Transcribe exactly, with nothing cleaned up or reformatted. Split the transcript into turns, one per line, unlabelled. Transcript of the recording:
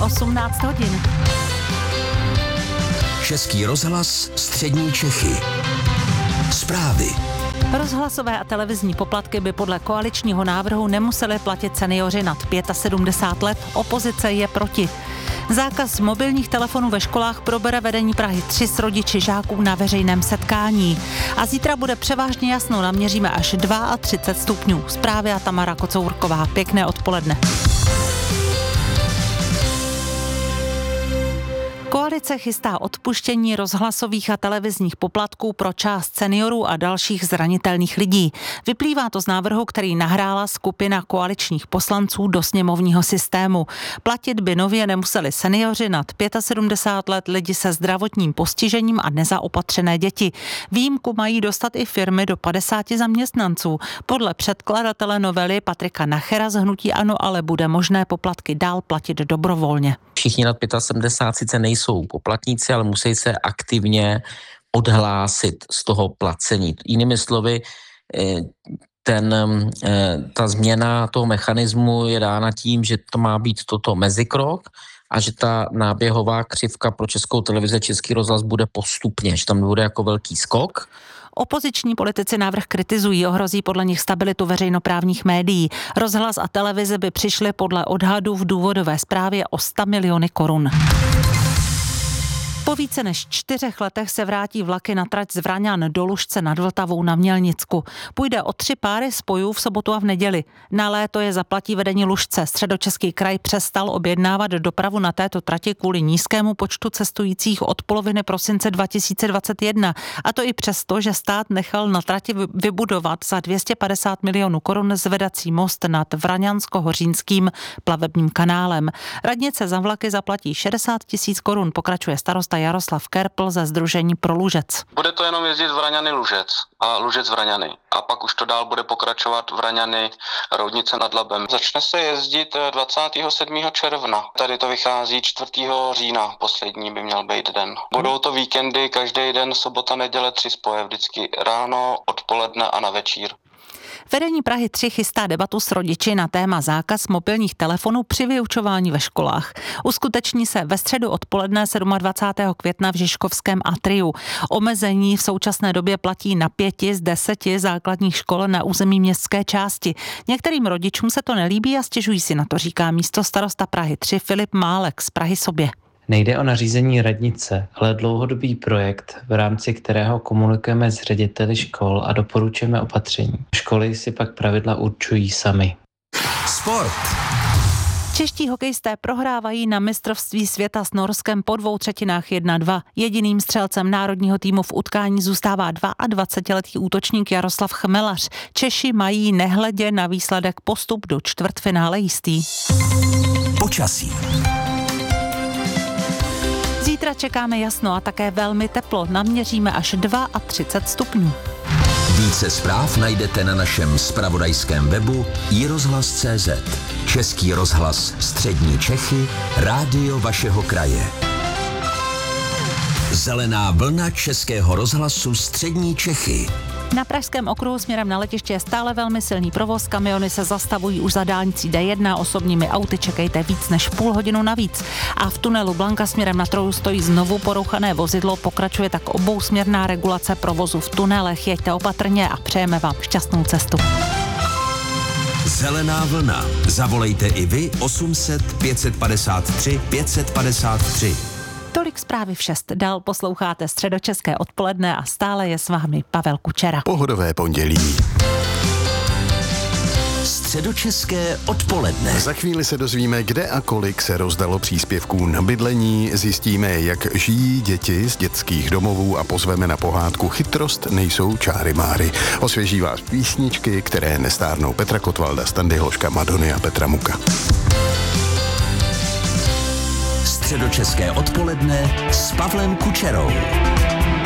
osmnáct hodin.
Český rozhlas, střední Čechy. Zprávy.
Rozhlasové a televizní poplatky by podle koaličního návrhu nemuseli platit seniori nad sedmdesát pět let, opozice je proti. Zákaz mobilních telefonů ve školách probere vedení Prahy tři s rodiči žáků na veřejném setkání. A zítra bude převážně jasno, naměříme až třicet dva stupňů. Zprávy a Tamara Kocourková. Pěkné odpoledne. Koalice chystá odpuštění rozhlasových a televizních poplatků pro část seniorů a dalších zranitelných lidí. Vyplývá to z návrhu, který nahrála skupina koaličních poslanců do sněmovního systému. Platit by nově nemuseli seniori nad sedmdesát pět let, lidi se zdravotním postižením a nezaopatřené děti. Výjimku mají dostat i firmy do padesáti zaměstnanců. Podle předkladatele novely Patrika Nachera z hnutí ANO ale bude možné poplatky dál platit dobrovolně.
Všichni nad sedmdesát pět sice nejsou poplatníci, ale musí se aktivně odhlásit z toho placení. Jinými slovy, ten, ta změna toho mechanismu je dána tím, že to má být toto mezikrok a že ta náběhová křivka pro Českou televizi, Český rozhlas bude postupně, že tam bude jako velký skok.
Opoziční politici návrh kritizují, ohrozí podle nich stabilitu veřejnoprávních médií. Rozhlas a televize by přišly podle odhadu v důvodové zprávě o sto miliony korun. Po více než čtyřech letech se vrátí vlaky na trať z Vraňan do Lužce nad Vltavou na Mělnicku. Půjde o tři páry spojů v sobotu a v neděli. Na léto je zaplatí vedení Lužce. Středočeský kraj přestal objednávat dopravu na této trati kvůli nízkému počtu cestujících od poloviny prosince dva tisíce dvacet jedna. A to i přesto, že stát nechal na trati vybudovat za dvě stě padesát milionů korun zvedací most nad Vraňansko-Hořínským plavebním kanálem. Radnice za vlaky zaplatí šedesát tisíc korun, pokračuje starosta Jaroslav Kerpl ze Sdružení pro Lužec.
Bude to jenom jezdit Vraňany Lužec a Lužec Vraňany. A pak už to dál bude pokračovat Vraňany Roudnice nad Labem. Začne se jezdit dvacátého sedmého června. Tady to vychází čtvrtého října, poslední by měl být den. Budou to víkendy, každý den, sobota, neděle, tři spoje, vždycky ráno, odpoledne a na večír.
Vedení Prahy tři chystá debatu s rodiči na téma zákaz mobilních telefonů při vyučování ve školách. Uskuteční se ve středu odpoledne dvacátého sedmého května v Žižkovském atriu. Omezení v současné době platí na pěti z deseti základních škol na území městské části. Některým rodičům se to nelíbí a stěžují si na to, říká místostarosta Prahy tři Filip Málek z Prahy sobě.
Nejde o nařízení radnice, ale dlouhodobý projekt, v rámci kterého komunikujeme s řediteli škol a doporučujeme opatření. Školy si pak pravidla určují sami.
Sport.
Čeští hokejisté prohrávají na mistrovství světa s Norskem po dvou třetinách jedna dva. Jediným střelcem národního týmu v utkání zůstává dvaadvacetiletý útočník Jaroslav Chmelař. Češi mají nehledě na výsledek postup do čtvrtfinále jistý.
Počasí.
Zítra čekáme jasno a také velmi teplo. Naměříme až třicet dva stupňů.
Více zpráv najdete na našem zpravodajském webu i rozhlas tečka cé zet. Český rozhlas, střední Čechy, rádio vašeho kraje. Zelená vlna Českého rozhlasu střední Čechy.
Na Pražském okruhu směrem na letiště je stále velmi silný provoz, kamiony se zastavují už za dálnicí dé jedna, osobními auty čekejte víc než půl hodinu navíc. A v tunelu Blanka směrem na Troju stojí znovu porouchané vozidlo, pokračuje tak obousměrná regulace provozu v tunelech. Jeďte opatrně a přejeme vám šťastnou cestu.
Zelená vlna. Zavolejte i vy osm set pět set padesát tři pět set padesát tři.
Tolik zprávy v šest. Dál posloucháte Středočeské odpoledne a stále je s vámi Pavel Kučera.
Pohodové pondělí.
Středočeské odpoledne.
Za chvíli se dozvíme, kde a kolik se rozdalo příspěvků na bydlení, zjistíme, jak žijí děti z dětských domovů a pozveme na pohádku Chytrost nejsou čáry máry. Osvěží vás písničky, které nestárnou Petra Kotvalda, Standy Hloška, Madony a Petra Muka.
Středočeské odpoledne s Pavlem Kučerou.